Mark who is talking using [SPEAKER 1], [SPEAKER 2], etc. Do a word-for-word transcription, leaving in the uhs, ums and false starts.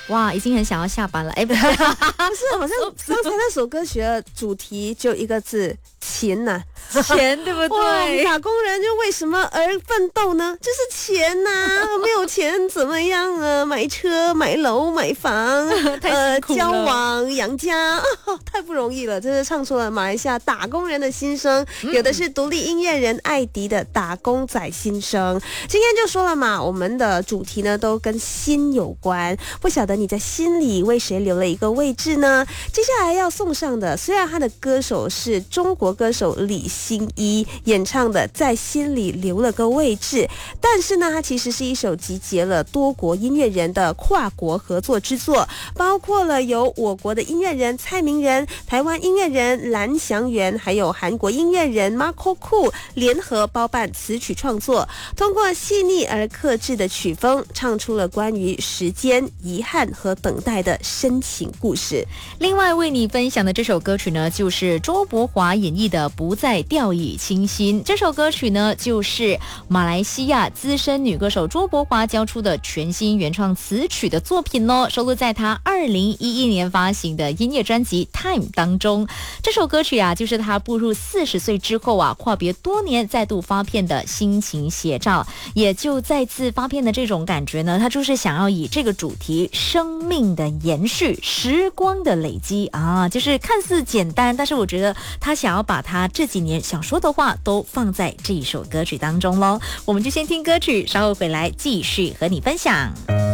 [SPEAKER 1] 哇，已经很想要下班了。哎，不是，
[SPEAKER 2] 不是，好像刚才那首歌曲的主题就一个字，钱呐、
[SPEAKER 1] 啊，钱对不对？
[SPEAKER 2] 打工人就为什么而奋斗呢？就是钱呐、啊，没有钱怎么样啊？买车、买楼、买房，呃，交往、养家、哦，太不容易了。这是唱出了马来西亚打工人的心声，嗯、有的是独立音乐人艾迪的打工仔心声。今天就说了嘛，我们的主题呢都跟心有关，不晓得你在心里为谁留了一个位置呢？接下来要送上的，虽然他的歌手是中国歌手李心一演唱的《在心里留了个位置》，但是呢，它其实是一首集结了多国音乐人的跨国合作之作，包括了有我国的音乐人蔡明仁、台湾音乐人蓝翔元，还有韩国音乐人 Marco Koo 联合包办词曲创作，通过细腻而克制的曲风，唱出了关于时间、遗憾和等待的深情故事。
[SPEAKER 1] 另外为你分享的这首歌曲呢，就是周柏华演绎的《不再掉以轻心》。这首歌曲呢，就是马来西亚资深女歌手周柏华交出的全新原创词曲的作品哦，收录在她二零一一年发行的音乐专辑《Time》当中。这首歌曲啊，就是她步入四十岁之后啊，阔别多年再度发片的心情写照。也就再次发片的这种感觉呢，她就是想要以这个主题生命的延续、时光的累积啊，就是看似简单，但是我觉得她想要把她这几年想说的话都放在这一首歌曲当中咯。我们就先听歌曲，稍后回来继续和你分享。